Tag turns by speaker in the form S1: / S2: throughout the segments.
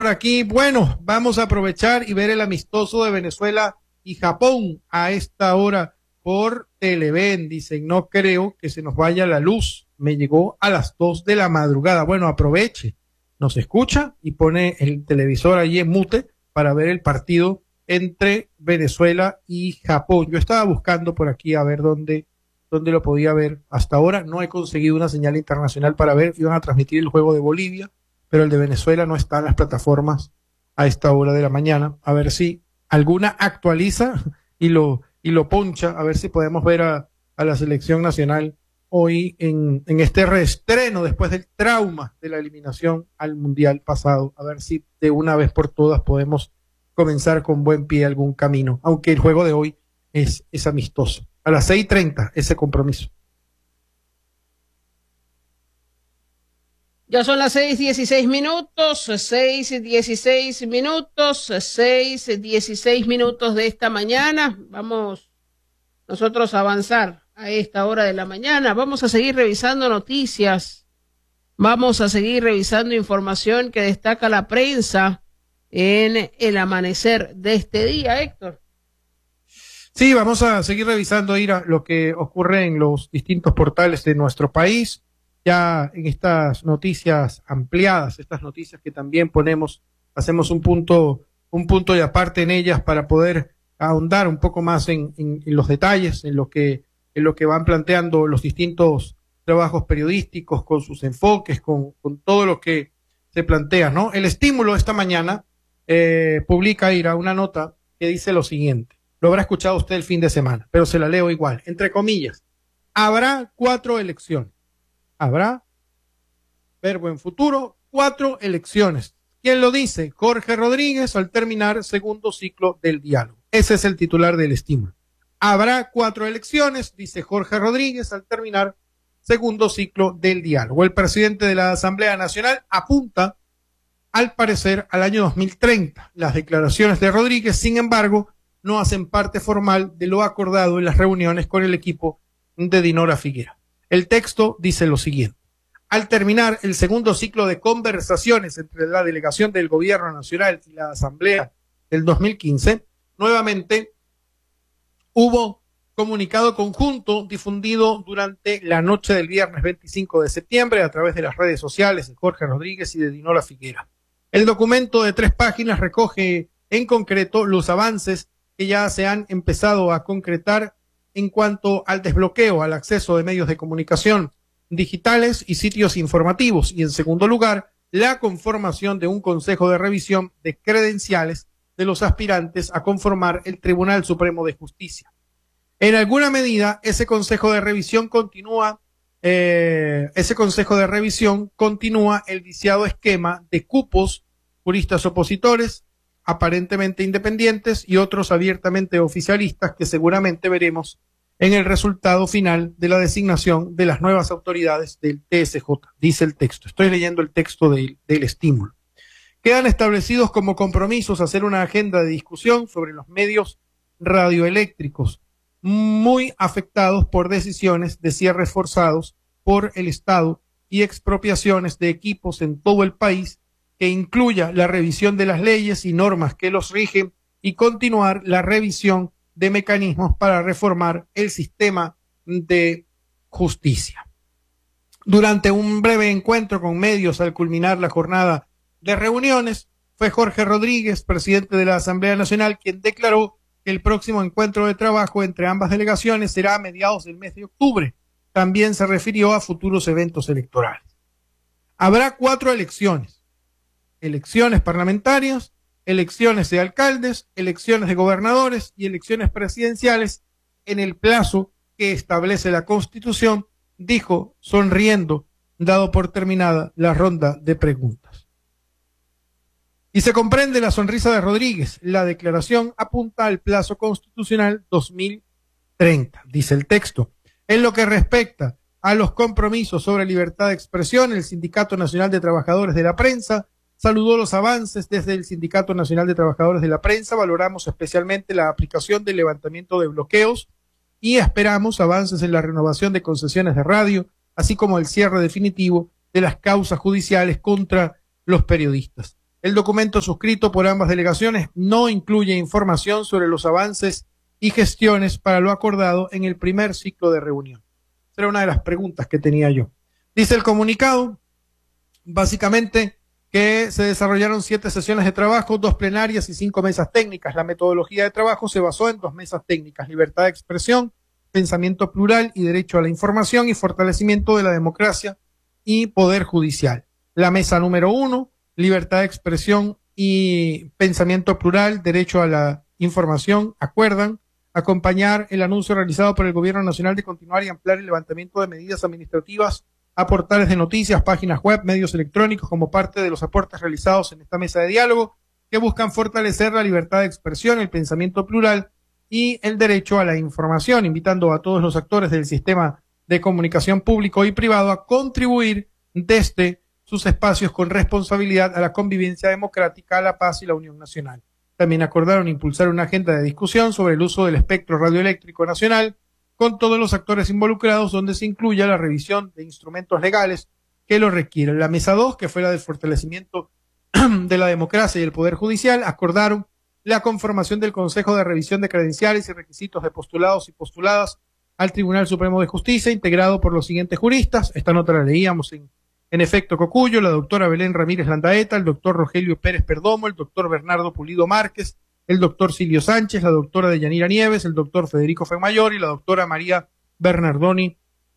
S1: aquí. Bueno, vamos a aprovechar y ver el amistoso de Venezuela y Japón a esta hora por Televen. Dicen, no creo que se nos vaya la luz. Me llegó a las 2 de la madrugada. Bueno, aproveche, nos escucha y pone el televisor allí en mute para ver el partido entre Venezuela y Japón. Yo estaba buscando por aquí a ver dónde lo podía ver. Hasta ahora no he conseguido una señal internacional para ver. Iban a transmitir el juego de Bolivia, pero el de Venezuela no está en las plataformas a esta hora de la mañana. A ver si alguna actualiza y lo poncha, a ver si podemos ver a la selección nacional hoy en este reestreno después del trauma de la eliminación al Mundial pasado. A ver si de una vez por todas podemos comenzar con buen pie algún camino, aunque el juego de hoy es amistoso. A las 6:30 ese compromiso.
S2: Ya son las 6:16 minutos, 6:16 minutos, 6:16 minutos de esta mañana. Vamos nosotros a avanzar a esta hora de la mañana. Vamos a seguir revisando noticias. Vamos a seguir revisando información que destaca la prensa en el amanecer de este día, Héctor.
S1: Sí, vamos a seguir revisando, Ira, lo que ocurre en los distintos portales de nuestro país. Ya en estas noticias ampliadas, estas noticias que también ponemos, hacemos un punto y aparte en ellas para poder ahondar un poco más en los detalles, en lo que van planteando los distintos trabajos periodísticos, con sus enfoques, con todo lo que se plantea, ¿no? El Estímulo esta mañana publica, Ira, una nota que dice lo siguiente. Lo habrá escuchado usted el fin de semana, pero se la leo igual. Entre comillas, habrá 4 elecciones. Habrá, verbo en futuro, 4 elecciones. ¿Quién lo dice? Jorge Rodríguez al terminar segundo ciclo del diálogo. Ese es el titular del Estímulo. Habrá 4 elecciones, dice Jorge Rodríguez al terminar segundo ciclo del diálogo. El presidente de la Asamblea Nacional apunta, al parecer, al año 2030. Las declaraciones de Rodríguez, sin embargo, no hacen parte formal de lo acordado en las reuniones con el equipo de Dinora Figuera. El texto dice lo siguiente. Al terminar el segundo ciclo de conversaciones entre la delegación del Gobierno Nacional y la Asamblea del 2015, nuevamente hubo comunicado conjunto difundido durante la noche del viernes 25 de septiembre a través de las redes sociales de Jorge Rodríguez y de Dinora Figuera. El documento de 3 páginas recoge en concreto los avances que ya se han empezado a concretar en cuanto al desbloqueo al acceso de medios de comunicación digitales y sitios informativos, y en segundo lugar, la conformación de un consejo de revisión de credenciales de los aspirantes a conformar el Tribunal Supremo de Justicia. En alguna medida, ese consejo de revisión continúa el viciado esquema de cupos, juristas opositores, aparentemente independientes y otros abiertamente oficialistas que seguramente veremos en el resultado final de la designación de las nuevas autoridades del TSJ, dice el texto. Estoy leyendo el texto del Estímulo. Quedan establecidos como compromisos hacer una agenda de discusión sobre los medios radioeléctricos muy afectados por decisiones de cierres forzados por el Estado y expropiaciones de equipos en todo el país, que incluya la revisión de las leyes y normas que los rigen y continuar la revisión de mecanismos para reformar el sistema de justicia. Durante un breve encuentro con medios al culminar la jornada de reuniones, fue Jorge Rodríguez, presidente de la Asamblea Nacional, quien declaró que el próximo encuentro de trabajo entre ambas delegaciones será a mediados del mes de octubre. También se refirió a futuros eventos electorales. Habrá 4 elecciones. Elecciones parlamentarias, elecciones de alcaldes, elecciones de gobernadores y elecciones presidenciales en el plazo que establece la Constitución, dijo sonriendo, dado por terminada la ronda de preguntas. Y se comprende la sonrisa de Rodríguez. La declaración apunta al plazo constitucional 2030, dice el texto. En lo que respecta a los compromisos sobre libertad de expresión, el Sindicato Nacional de Trabajadores de la Prensa saludó los avances desde el Sindicato Nacional de Trabajadores de la Prensa. Valoramos especialmente la aplicación del levantamiento de bloqueos y esperamos avances en la renovación de concesiones de radio, así como el cierre definitivo de las causas judiciales contra los periodistas. El documento suscrito por ambas delegaciones no incluye información sobre los avances y gestiones para lo acordado en el primer ciclo de reunión. Esa era una de las preguntas que tenía yo. Dice el comunicado, básicamente, que se desarrollaron 7 sesiones de trabajo, 2 plenarias y 5 mesas técnicas. La metodología de trabajo se basó en 2 mesas técnicas: libertad de expresión, pensamiento plural y derecho a la información, y fortalecimiento de la democracia y poder judicial. La mesa número 1, libertad de expresión y pensamiento plural, derecho a la información, acuerdan acompañar el anuncio realizado por el Gobierno Nacional de continuar y ampliar el levantamiento de medidas administrativas a portales de noticias, páginas web, medios electrónicos, como parte de los aportes realizados en esta mesa de diálogo, que buscan fortalecer la libertad de expresión, el pensamiento plural y el derecho a la información, invitando a todos los actores del sistema de comunicación público y privado a contribuir desde sus espacios con responsabilidad a la convivencia democrática, a la paz y la unión nacional. También acordaron impulsar una agenda de discusión sobre el uso del espectro radioeléctrico nacional con todos los actores involucrados, donde se incluya la revisión de instrumentos legales que lo requieran. La mesa 2, que fue la del fortalecimiento de la democracia y el poder judicial, acordaron la conformación del Consejo de Revisión de Credenciales y Requisitos de Postulados y Postuladas al Tribunal Supremo de Justicia, integrado por los siguientes juristas. Esta nota la leíamos en efecto Cocuyo, la doctora Belén Ramírez Landaeta, el doctor Rogelio Pérez Perdomo, el doctor Bernardo Pulido Márquez, el doctor Silvio Sánchez, la doctora Deyanira Nieves, el doctor Federico Fenmayor y la doctora María Bernardoni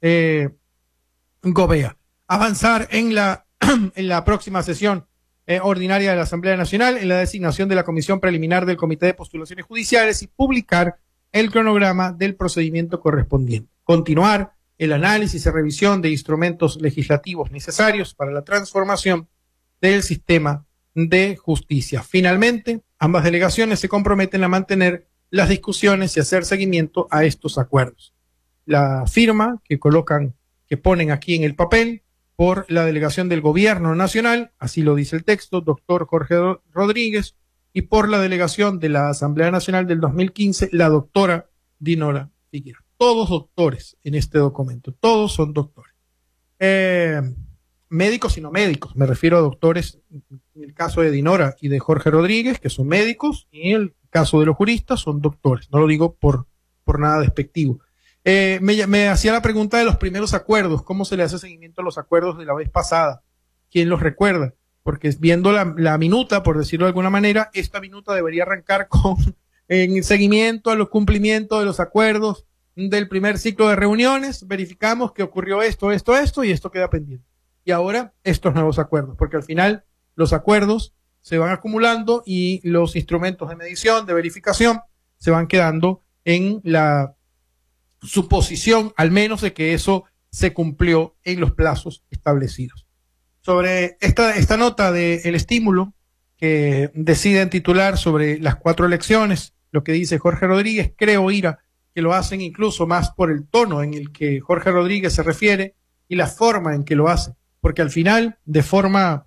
S1: Gobea. Avanzar en la próxima sesión ordinaria de la Asamblea Nacional en la designación de la comisión preliminar del Comité de Postulaciones Judiciales y publicar el cronograma del procedimiento correspondiente. Continuar el análisis y revisión de instrumentos legislativos necesarios para la transformación del sistema de justicia. Finalmente, ambas delegaciones se comprometen a mantener las discusiones y hacer seguimiento a estos acuerdos. La firma que ponen aquí en el papel por la delegación del Gobierno Nacional, así lo dice el texto, doctor Jorge Rodríguez, y por la delegación de la Asamblea Nacional del 2015, la doctora Dinora Figueroa. Todos doctores en este documento, todos son doctores. Médicos y no médicos, me refiero a doctores en el caso de Dinora y de Jorge Rodríguez, que son médicos, y en el caso de los juristas son doctores. No lo digo por nada despectivo. Me hacía la pregunta de los primeros acuerdos, ¿cómo se le hace seguimiento a los acuerdos de la vez pasada? ¿Quién los recuerda? Porque viendo la minuta, por decirlo de alguna manera, esta minuta debería arrancar con en seguimiento a los cumplimientos de los acuerdos del primer ciclo de reuniones. Verificamos que ocurrió esto, y esto queda pendiente. Y ahora estos nuevos acuerdos, porque al final los acuerdos se van acumulando y los instrumentos de medición, de verificación, se van quedando en la suposición, al menos, de que eso se cumplió en los plazos establecidos. Sobre esta nota del estímulo que deciden titular sobre las 4 elecciones, lo que dice Jorge Rodríguez, creo, Ira, que lo hacen incluso más por el tono en el que Jorge Rodríguez se refiere y la forma en que lo hace, porque al final, de forma,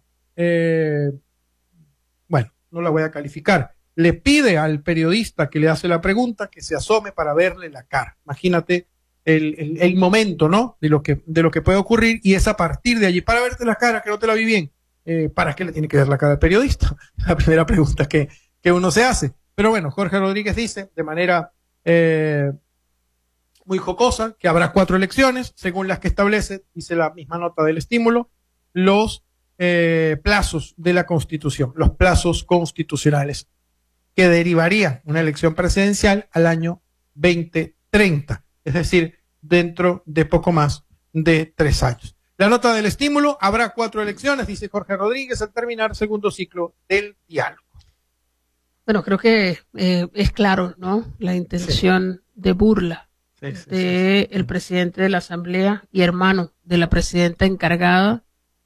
S1: bueno, no la voy a calificar, le pide al periodista que le hace la pregunta que se asome para verle la cara. Imagínate el momento, ¿no? De lo que puede ocurrir, y es a partir de allí, para verte la cara, que no te la vi bien. ¿Para qué le tiene que ver la cara al periodista? La primera pregunta que uno se hace. Pero bueno, Jorge Rodríguez dice de manera muy jocosa que habrá 4 elecciones, según las que establece, dice la misma nota del estímulo, los plazos de la Constitución, los plazos constitucionales, que derivaría una elección presidencial al año 2030, es decir, dentro de poco más de 3 años. La nota del estímulo: habrá 4 elecciones, dice Jorge Rodríguez, al terminar segundo ciclo del diálogo.
S2: Bueno, creo que es claro, ¿no? La intención de burla del presidente de la Asamblea y hermano de la presidenta encargada,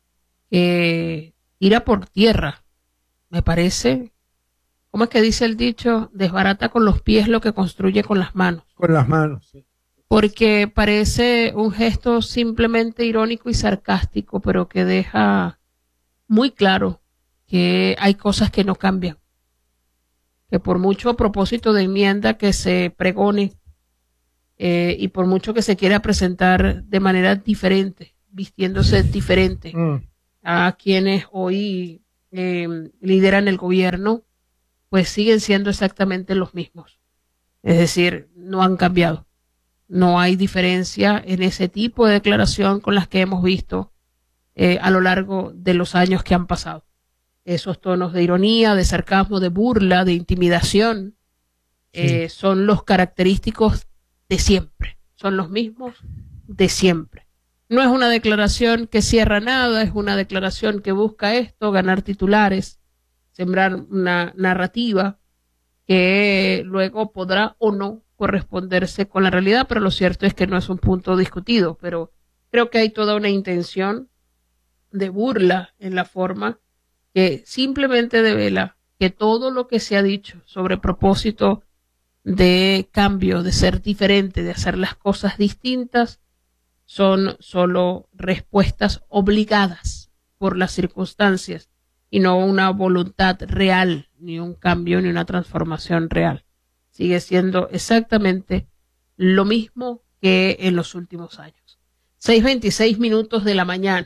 S2: irá por tierra, me parece. ¿Cómo es que dice el dicho? Desbarata con los pies lo que construye con las manos.
S1: Con las manos, sí.
S2: Porque parece un gesto simplemente irónico y sarcástico, pero que deja muy claro que hay cosas que no cambian. Que por mucho propósito de enmienda que se pregone y por mucho que se quiera presentar de manera diferente, vistiéndose diferente a quienes hoy lideran el gobierno, pues siguen siendo exactamente los mismos. Es decir, no han cambiado. No hay diferencia en ese tipo de declaración con las que hemos visto a lo largo de los años que han pasado. Esos tonos de ironía, de sarcasmo, de burla, de intimidación, son los característicos de siempre. Son los mismos de siempre. No es una declaración que cierra nada, es una declaración que busca esto, ganar titulares, sembrar una narrativa que luego podrá o no corresponderse con la realidad, pero lo cierto es que no es un punto discutido, pero creo que hay toda una intención de burla en la forma que simplemente devela que todo lo que se ha dicho sobre propósito de cambio, de ser diferente, de hacer las cosas distintas, son solo respuestas obligadas por las circunstancias y no una voluntad real, ni un cambio, ni una transformación real. Sigue siendo exactamente lo mismo que en los últimos años. 6:26 minutos de la mañana.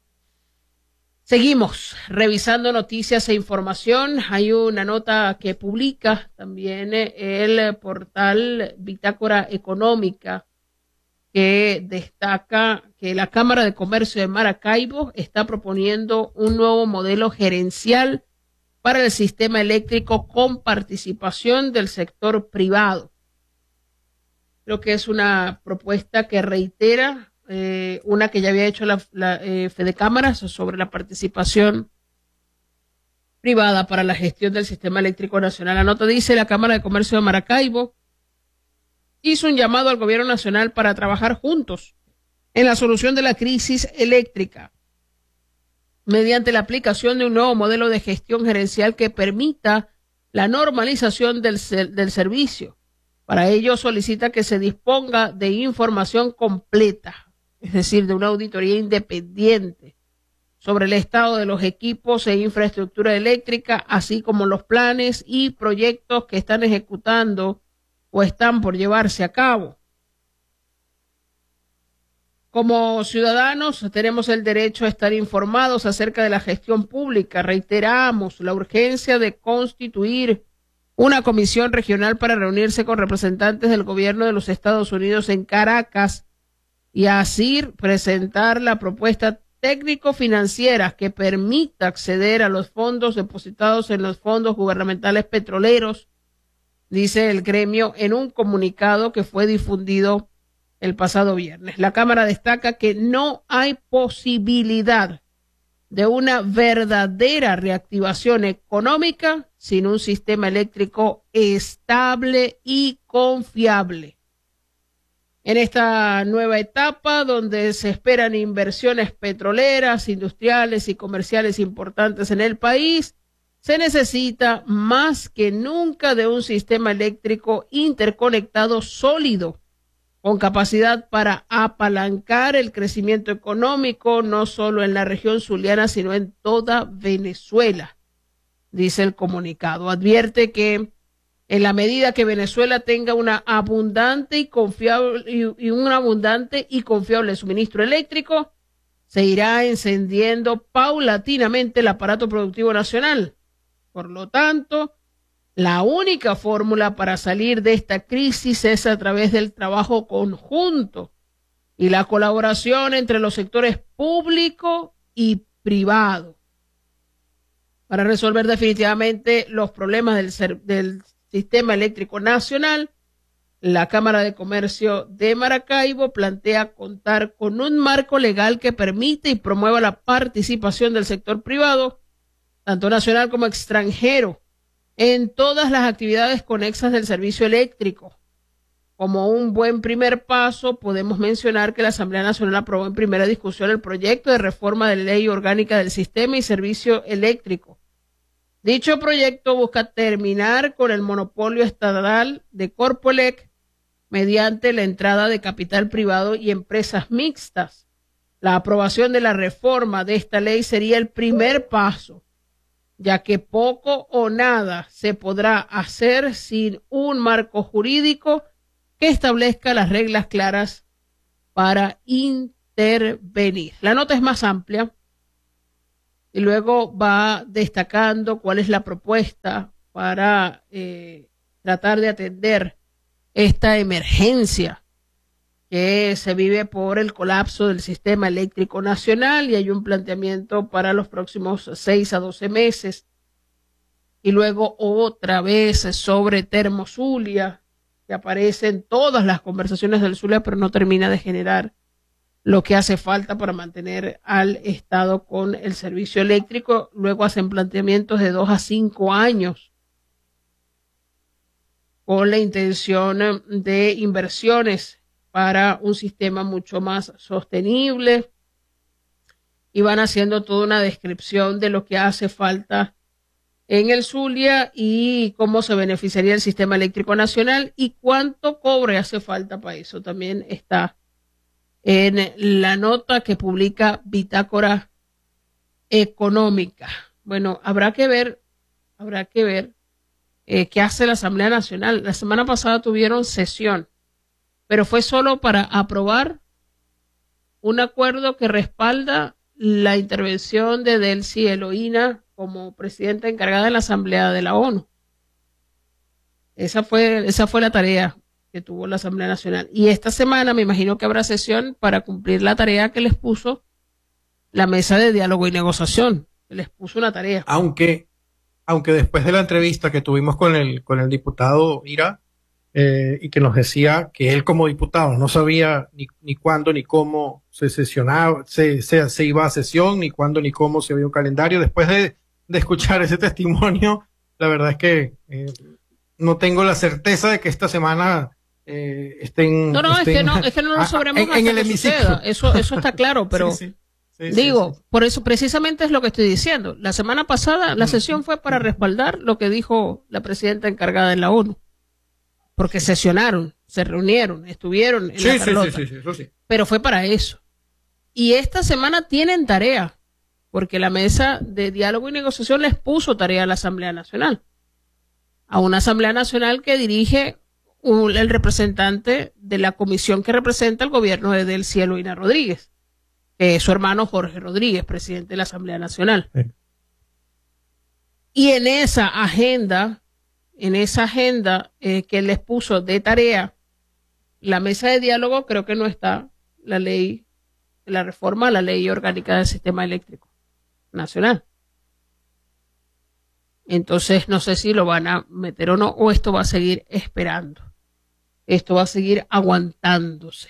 S2: Seguimos revisando noticias e información. Hay una nota que publica también el portal Bitácora Económica, que destaca que la Cámara de Comercio de Maracaibo está proponiendo un nuevo modelo gerencial para el sistema eléctrico con participación del sector privado. Creo que es una propuesta que reitera una que ya había hecho la Fede Cámaras sobre la participación privada para la gestión del sistema eléctrico nacional. La nota dice: la Cámara de Comercio de Maracaibo hizo un llamado al gobierno nacional para trabajar juntos en la solución de la crisis eléctrica mediante la aplicación de un nuevo modelo de gestión gerencial que permita la normalización del servicio. Para ello solicita que se disponga de información completa, es decir, de una auditoría independiente sobre el estado de los equipos e infraestructura eléctrica, así como los planes y proyectos que están ejecutando o están por llevarse a cabo. Como ciudadanos tenemos el derecho a estar informados acerca de la gestión pública. Reiteramos la urgencia de constituir una comisión regional para reunirse con representantes del gobierno de los Estados Unidos en Caracas y así presentar la propuesta técnico-financiera que permita acceder a los fondos depositados en los fondos gubernamentales petroleros, dice el gremio en un comunicado que fue difundido el pasado viernes. La Cámara destaca que no hay posibilidad de una verdadera reactivación económica sin un sistema eléctrico estable y confiable. En esta nueva etapa, donde se esperan inversiones petroleras, industriales y comerciales importantes en el país, se necesita más que nunca de un sistema eléctrico interconectado sólido, con capacidad para apalancar el crecimiento económico, no solo en la región zuliana, sino en toda Venezuela, dice el comunicado. Advierte que en la medida que Venezuela tenga una abundante y confiable suministro eléctrico, se irá encendiendo paulatinamente el aparato productivo nacional. Por lo tanto, la única fórmula para salir de esta crisis es a través del trabajo conjunto y la colaboración entre los sectores público y privado para resolver definitivamente los problemas del sistema eléctrico nacional. La Cámara de Comercio de Maracaibo plantea contar con un marco legal que permite y promueva la participación del sector privado, tanto nacional como extranjero, en todas las actividades conexas del servicio eléctrico. Como un buen primer paso, podemos mencionar que la Asamblea Nacional aprobó en primera discusión el proyecto de reforma de ley orgánica del sistema y servicio eléctrico. Dicho proyecto busca terminar con el monopolio estatal de Corpoelec mediante la entrada de capital privado y empresas mixtas. La aprobación de la reforma de esta ley sería el primer paso, ya que poco o nada se podrá hacer sin un marco jurídico que establezca las reglas claras para intervenir. La nota es más amplia y luego va destacando cuál es la propuesta para tratar de atender esta emergencia que se vive por el colapso del sistema eléctrico nacional, y hay un planteamiento para los próximos 6 a 12 meses. Y luego otra vez sobre Termozulia, que aparece en todas las conversaciones del Zulia, pero no termina de generar lo que hace falta para mantener al Estado con el servicio eléctrico. Luego hacen planteamientos de 2 a 5 años con la intención de inversiones para un sistema mucho más sostenible, y van haciendo toda una descripción de lo que hace falta en el Zulia y cómo se beneficiaría el sistema eléctrico nacional y cuánto cobre hace falta para eso. También está en la nota que publica Bitácora Económica. Bueno, habrá que ver qué hace la Asamblea Nacional. La semana pasada tuvieron sesión, pero fue solo para aprobar un acuerdo que respalda la intervención de Delcy Eloína como presidenta encargada de la Asamblea de la ONU. Esa fue la tarea que tuvo la Asamblea Nacional. Y esta semana me imagino que habrá sesión para cumplir la tarea que les puso la mesa de diálogo y negociación. Les puso una tarea.
S1: Aunque después de la entrevista que tuvimos con el diputado Ira, y que nos decía que él como diputado no sabía ni cuándo ni cómo se sesionaba, se iba a sesión, ni cuándo ni cómo se había un calendario. Después de escuchar ese testimonio, la verdad es que no tengo la certeza de que esta semana estén...
S2: Es que no lo sabremos
S1: en el hemiciclo.
S2: Eso está claro, pero sí, por eso precisamente es lo que estoy diciendo. La semana pasada la sesión fue para respaldar lo que dijo la presidenta encargada de la ONU, porque sesionaron, se reunieron, estuvieron en la Carlota,
S1: eso sí.
S2: Pero fue para eso. Y esta semana tienen tarea, porque la mesa de diálogo y negociación les puso tarea a la Asamblea Nacional, a una Asamblea Nacional que dirige el representante de la comisión que representa el gobierno de Delcy Eloína Rodríguez, que es su hermano Jorge Rodríguez, presidente de la Asamblea Nacional. Sí. Y en esa agenda que les puso de tarea la mesa de diálogo, creo que no está la reforma a la ley orgánica del sistema eléctrico nacional. Entonces no sé si lo van a meter o no, o esto va a seguir esperando, esto va a seguir aguantándose,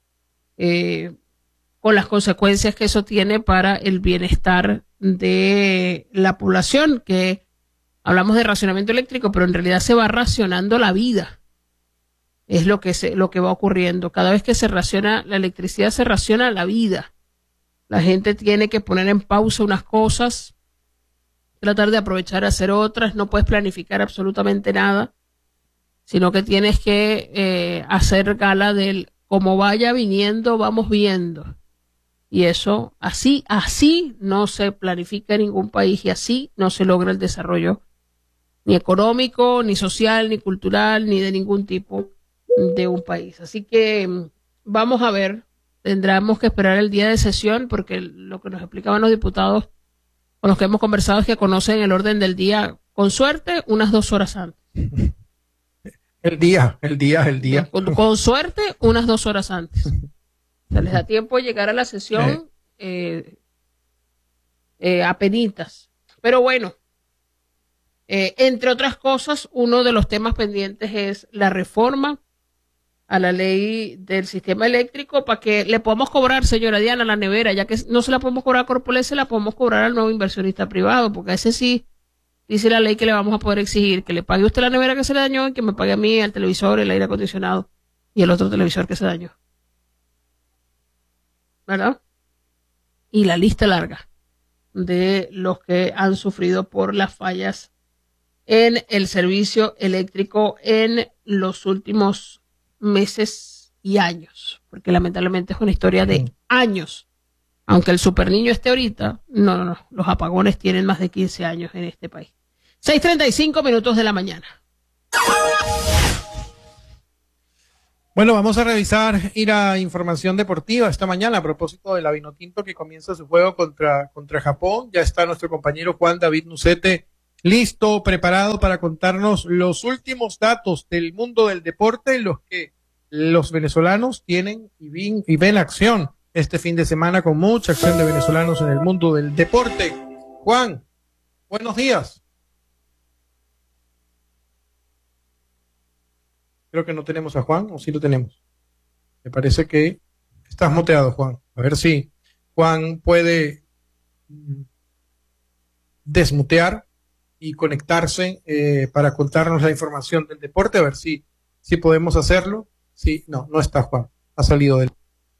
S2: con las consecuencias que eso tiene para el bienestar de la población, que hablamos de racionamiento eléctrico, pero en realidad se va racionando la vida. Es lo que va ocurriendo. Cada vez que se raciona la electricidad, se raciona la vida. La gente tiene que poner en pausa unas cosas, tratar de aprovechar a hacer otras. No puedes planificar absolutamente nada, sino que tienes que hacer gala del como vaya viniendo, vamos viendo. Y eso, así no se planifica en ningún país, y así no se logra el desarrollo ni económico, ni social, ni cultural, ni de ningún tipo de un país. Así que vamos a ver, tendremos que esperar el día de sesión, porque lo que nos explicaban los diputados con los que hemos conversado es que conocen el orden del día, con suerte, unas 2 horas antes.
S1: El día.
S2: Con suerte, unas 2 horas antes. O sea, les da tiempo de llegar a la sesión apenitas. Pero bueno, entre otras cosas, uno de los temas pendientes es la reforma a la ley del sistema eléctrico, para que le podamos cobrar, señora Diana, la nevera, ya que no se la podemos cobrar a Corpoelec, se la podemos cobrar al nuevo inversionista privado, porque a ese sí dice la ley que le vamos a poder exigir que le pague usted la nevera que se le dañó y que me pague a mí el televisor, el aire acondicionado y el otro televisor que se dañó. ¿Verdad? Y la lista larga de los que han sufrido por las fallas en el servicio eléctrico en los últimos meses y años, porque lamentablemente es una historia de años. Aunque el super niño esté ahorita, no, los apagones tienen más de 15 años en este país. 6:35 de la mañana.
S1: Bueno, vamos a revisar, ir a información deportiva esta mañana a propósito de la Vinotinto que comienza su juego contra Japón. Ya está nuestro compañero Juan David Nucete listo, preparado para contarnos los últimos datos del mundo del deporte, los que los venezolanos tienen y ven acción este fin de semana, con mucha acción de venezolanos en el mundo del deporte. Juan, buenos días. Creo que no tenemos a Juan, o sí lo tenemos. Me parece que estás muteado, Juan. A ver si Juan puede desmutear y conectarse para contarnos la información del deporte, a ver si podemos hacerlo. Sí, no está Juan. Ha salido de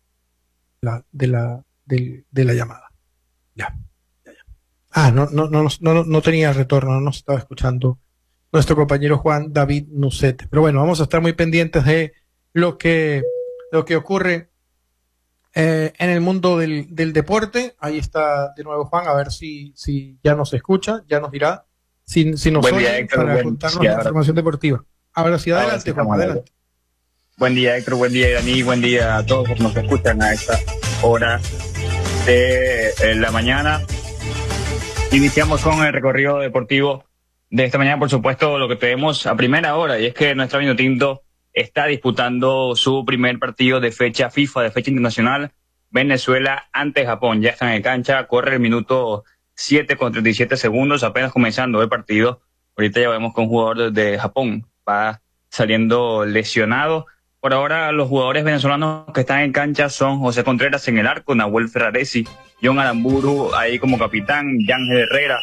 S1: la llamada. Ya. Ah, no tenía retorno, no nos estaba escuchando nuestro compañero Juan David Nucete. Pero bueno, vamos a estar muy pendientes de lo que ocurre en el mundo del deporte. Ahí está de nuevo Juan, a ver si ya nos escucha, ya nos dirá si nos oye
S3: Héctor,
S1: para contarnos la información deportiva. Ahora sí, adelante, Juan, adelante.
S3: Buen día, Héctor, buen día, Dani, buen día a todos los que nos escuchan a esta hora de la mañana. Iniciamos con el recorrido deportivo de esta mañana, por supuesto, lo que tenemos a primera hora, y es que nuestra Vinotinto está disputando su primer partido de fecha FIFA, de fecha internacional, Venezuela ante Japón. Ya están en cancha, corre el minuto 7 con 37 segundos, apenas comenzando el partido. Ahorita ya vemos que un jugador de Japón va saliendo lesionado. Por ahora, los jugadores venezolanos que están en cancha son José Contreras en el arco, Nahuel Ferraresi, John Aramburu ahí como capitán, Yángel Herrera,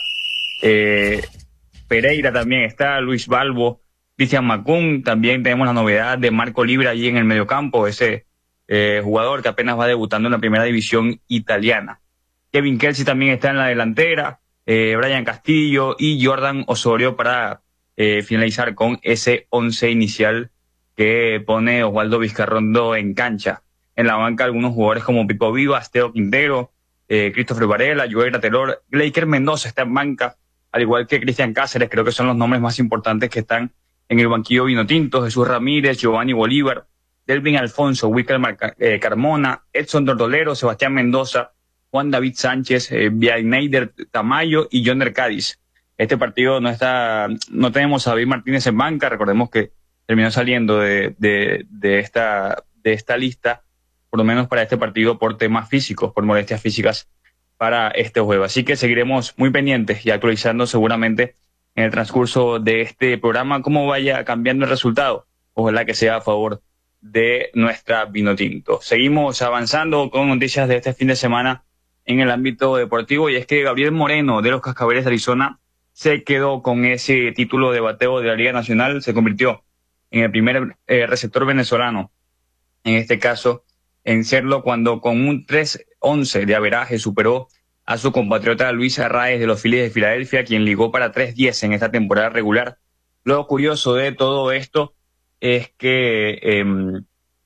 S3: Pereira también está, Luis Balbo, Cristian Macún. También tenemos la novedad de Marco Libre allí en el mediocampo, ese jugador que apenas va debutando en la primera división italiana. Kevin Kelsey también está en la delantera, Brian Castillo y Jordan Osorio para finalizar con ese 11 inicial que pone Osvaldo Vizcarrondo en cancha. En la banca algunos jugadores como Pipo Vivas, Teo Quintero, Christopher Varela, Joel Gratelor, Gleiker Mendoza está en banca, al igual que Cristian Cáceres. Creo que son los nombres más importantes que están en el banquillo Vinotinto. Jesús Ramírez, Giovanni Bolívar, Delvin Alfonso, Wilker Carmona, Edson Tordolero, Sebastián Mendoza, Juan David Sánchez, Bianeider Tamayo y Joner Cádiz. Este partido no tenemos a David Martínez en banca. Recordemos que terminó saliendo de esta lista, por lo menos para este partido, por temas físicos, por molestias físicas para este juego. Así que seguiremos muy pendientes y actualizando seguramente en el transcurso de este programa cómo vaya cambiando el resultado. Ojalá que sea a favor de nuestra Vinotinto. Seguimos avanzando con noticias de este fin de semana en el ámbito deportivo, y es que Gabriel Moreno de los Cascabeles de Arizona se quedó con ese título de bateo de la Liga Nacional. Se convirtió en el primer receptor venezolano, en este caso, en serlo, cuando con un 3.11 de averaje superó a su compatriota Luis Arraez de los Phillies de Filadelfia, quien ligó para 3.10 en esta temporada regular. Lo curioso de todo esto es que en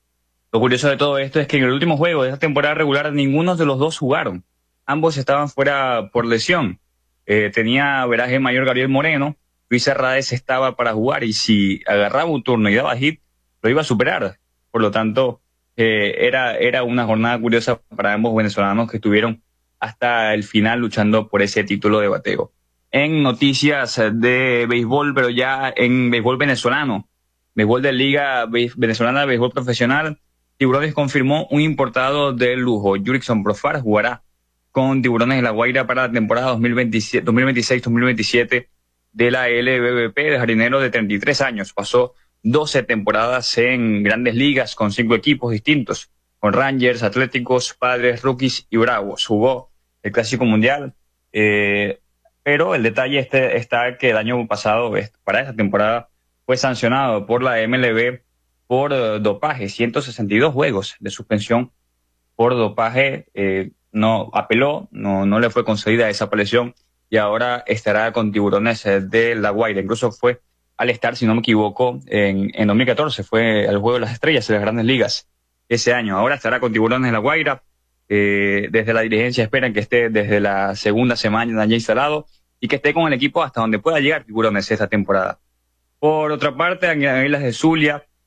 S3: el último juego de esta temporada regular ninguno de los dos jugaron. Ambos estaban fuera por lesión. Tenía averaje mayor Gabriel Moreno, Luis Arraez estaba para jugar, y si agarraba un turno y daba hit, lo iba a superar. Por lo tanto, era una jornada curiosa para ambos venezolanos que estuvieron hasta el final luchando por ese título de bateo. En noticias de béisbol, pero ya en béisbol venezolano, béisbol de Liga Venezolana de Béisbol Profesional, Tiburones confirmó un importado de lujo. Jurickson Profar jugará con Tiburones de La Guaira para la temporada 2026-2027 de la LBBP. De jardinero de 33 años, pasó 12 temporadas en Grandes Ligas con 5 equipos distintos, con Rangers, Atléticos, Padres, Rockies y Bravos. Jugó el Clásico Mundial, pero el detalle está que el año pasado, para esta temporada, fue sancionado por la MLB por dopaje, 162 juegos de suspensión por dopaje. No apeló, no le fue concedida esa apelación, y ahora estará con Tiburones de La Guaira. Incluso fue al estar, si no me equivoco, en 2014, fue al Juego de las Estrellas de las Grandes Ligas ese año. Ahora estará con Tiburones de La Guaira. Desde la dirigencia esperan que esté desde la segunda semana ya instalado y que esté con el equipo hasta donde pueda llegar Tiburones esta temporada. Por otra parte, Águilas de Zulia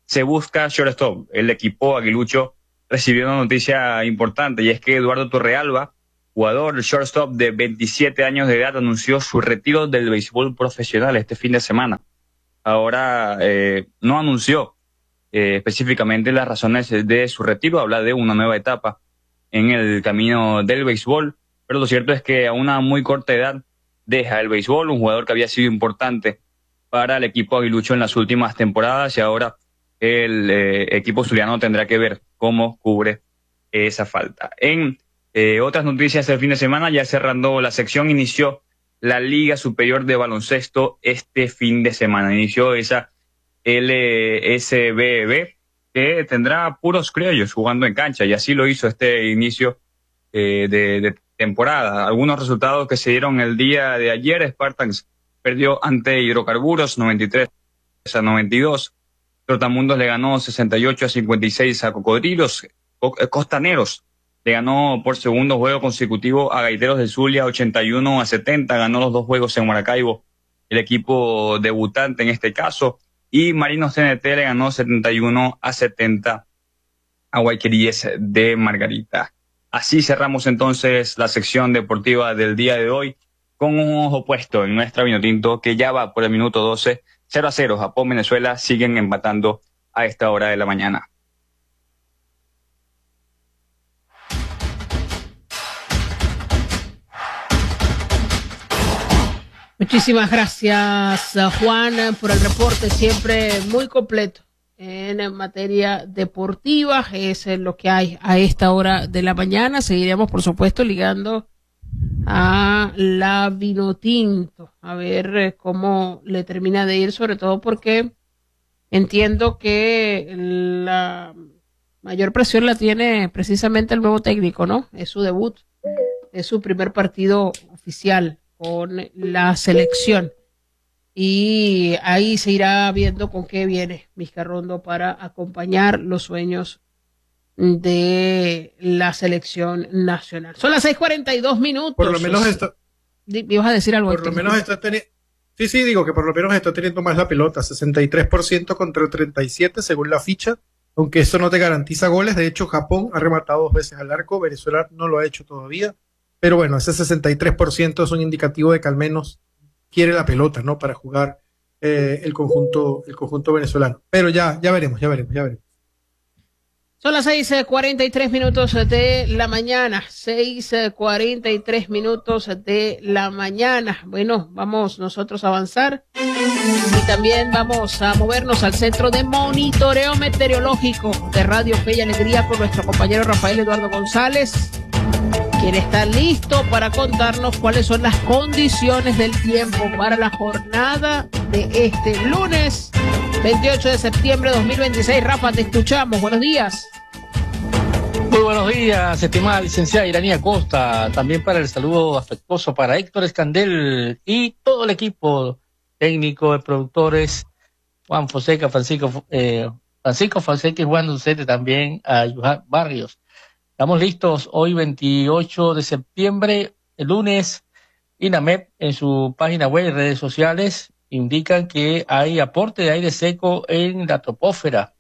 S3: se busca shortstop. El equipo aguilucho recibió una noticia importante, y es que Eduardo Torrealba, jugador shortstop de 27 años de edad, anunció su retiro del béisbol profesional este fin de semana. Ahora no anunció específicamente las razones de su retiro, habla de una nueva etapa en el camino del béisbol, pero lo cierto es que a una muy corta edad deja el béisbol, un jugador que había sido importante para el equipo aguilucho en las últimas temporadas, y ahora el equipo zuliano tendrá que ver cómo cubre esa falta. En otras noticias del fin de semana, ya cerrando la sección, inició la Liga Superior de Baloncesto este fin de semana. Inició esa LSBB, que tendrá puros criollos jugando en cancha, y así lo hizo este inicio de temporada. Algunos resultados que se dieron el día de ayer: Spartans perdió ante Hidrocarburos 93-92, Trotamundos le ganó 68-56 a Cocodrilos, Costaneros le ganó por segundo juego consecutivo a Gaiteros del Zulia 81-70, ganó los dos juegos en Maracaibo el equipo debutante en este caso, y Marinos TNT le ganó 71-70 a Guayqueríes de Margarita. Así cerramos entonces la sección deportiva del día de hoy, con un ojo puesto en nuestra Vinotinto, que ya va por el minuto 12, 0-0. Japón, Venezuela siguen empatando a esta hora de la mañana.
S2: Muchísimas gracias, Juan, por el reporte, siempre muy completo en materia deportiva. Es lo que hay a esta hora de la mañana. Seguiremos, por supuesto, ligando a la Vinotinto, a ver cómo le termina de ir, sobre todo porque entiendo que la mayor presión la tiene precisamente el nuevo técnico, ¿no? Es su debut, es su primer partido oficial con la selección, y ahí se irá viendo con qué viene Vizcarrondo para acompañar los sueños de la selección nacional. Son las 6:42 minutos.
S1: Por lo menos está.
S2: ¿Ibas a decir algo?
S1: Por lo menos está teniendo. Sí, digo que por lo menos está teniendo más la pelota, 63% contra 37% según la ficha, aunque eso no te garantiza goles. De hecho, Japón ha rematado 2 veces al arco, Venezuela no lo ha hecho todavía. Pero bueno, ese 63% es un indicativo de que al menos quiere la pelota, ¿no? Para jugar el conjunto venezolano. Pero ya veremos.
S2: Son las 6:43 minutos de la mañana. 6:43 minutos de la mañana. Bueno, vamos nosotros a avanzar y también vamos a movernos al centro de monitoreo meteorológico de Radio Fe y Alegría con nuestro compañero Rafael Eduardo González, quien está listo para contarnos cuáles son las condiciones del tiempo para la jornada de este lunes 28 de septiembre de 2026. Rafa, te escuchamos. Buenos días.
S4: Muy buenos días, estimada licenciada Iranía Costa. También para el saludo afectuoso para Héctor Escandel y todo el equipo técnico de productores, Juan Fonseca, Francisco Fonseca y Juan Ducete, también a Johan Barrios. Estamos listos hoy 28 de septiembre, el lunes. INAMEP en su página web y redes sociales indican que hay aporte de aire seco en la topósfera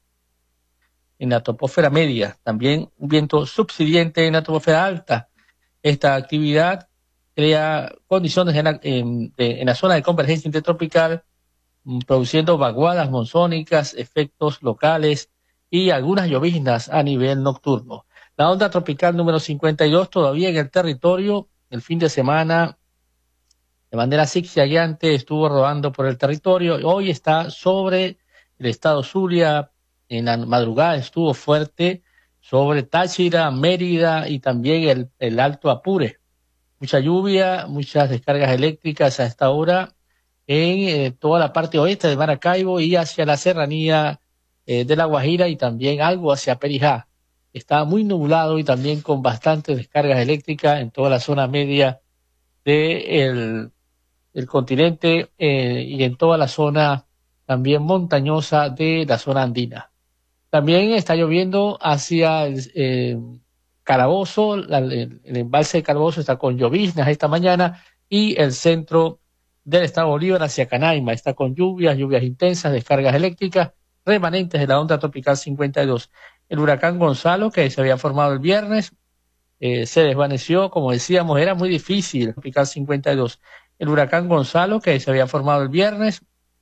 S4: media, también un viento subsiguiente en la topósfera alta. Esta actividad crea condiciones en la zona de convergencia intertropical, produciendo vaguadas monzónicas, efectos locales y algunas lloviznas a nivel nocturno. La onda tropical número 52 todavía en el territorio. El fin de semana, de manera zigzagueante, estuvo rodando por el territorio. Hoy está sobre el estado Zulia. En la madrugada estuvo fuerte sobre Táchira, Mérida y también el Alto Apure. Mucha lluvia, muchas descargas eléctricas a esta hora en toda la parte oeste de Maracaibo y hacia la serranía de La Guajira y también algo hacia Perijá. Está muy nublado y también con bastantes descargas eléctricas en toda la zona media del continente y en toda la zona también montañosa de la zona andina. También está lloviendo hacia el Calabozo, el embalse de Calabozo está con lloviznas esta mañana, y el centro del estado Bolívar hacia Canaima está con lluvias intensas, descargas eléctricas, remanentes de la onda tropical 52. El huracán Gonzalo, que se había formado el viernes, se desvaneció, como decíamos, era muy difícil. Tropical 52. El huracán Gonzalo, que se había formado el viernes,